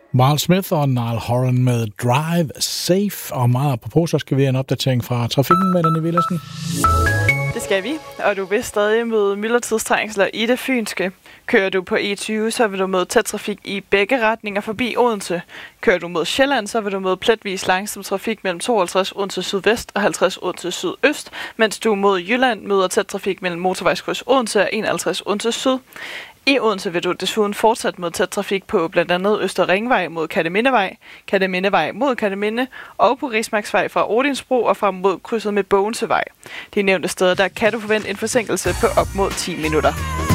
Miles Smith og Niall Horan med Drive Safe, og meget apropos, så skal vi have en opdatering fra trafikken med Danny Villersen. Det skal vi, og du vil stadig møde myldretidstrængsler i det fynske. Kører du på E20, så vil du møde tæt trafik i begge retninger forbi Odense. Kører du mod Sjælland, så vil du møde pletvis langsom trafik mellem 52 Odense sydvest og 50 Odense sydøst, mens du mod Jylland møder tæt trafik mellem motorvejskryds Odense og 51 Odense syd. I Odense vil du desuden fortsat med tæt trafik på blandt andet Øster Ringvej mod Kertemindevej, Kertemindevej mod Kerteminde og på Rismarksvej fra Odinsbro og frem mod krydset med Bogensevej. De nævnte steder, der kan du forvente en forsinkelse på op mod 10 minutter.